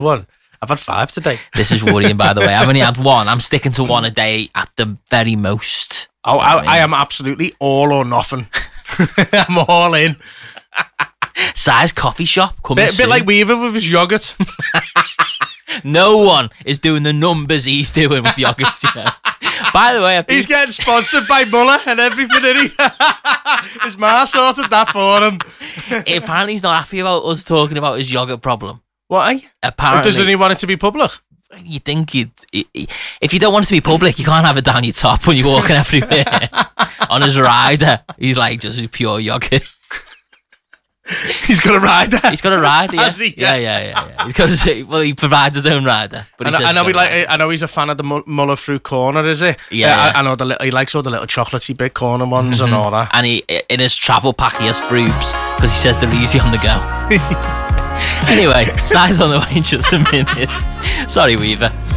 One. I've had 5 today. This is worrying, by the way. I've only had 1. I'm sticking to 1 a day at the very most. Oh, I am absolutely all or nothing. I'm all in. Size coffee shop coming Bit like Weaver with his yogurt. No one is doing the numbers he's doing with yogurt, you know. By the way, he's getting sponsored by Muller and everything, isn't he? His ma sorted that for him. Apparently he's not happy about us talking about his yogurt problem. What? Apparently. Doesn't he want it to be public? You think if you don't want it to be public, you can't have it down your top when you're walking everywhere. On his rider, he's like just pure yogurt. He's got a rider. He's got a rider. Yeah. Has he? Yeah. He's got he provides his own rider. But I know he's a fan of the Muller fruit corner, is he? Yeah. I know he likes all the little chocolatey big corner ones and all that. And he in his travel pack he has fruits because he says they're easy on the go. Anyway, size on the way in just a minute. Sorry, Weaver.